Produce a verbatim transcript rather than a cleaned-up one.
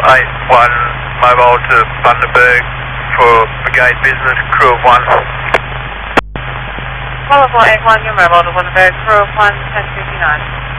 eight one mobile to Bundaberg for Brigade Business, crew of one. Apollo four eight one, your mobile to Bundaberg, crew of one, ten fifty-nine.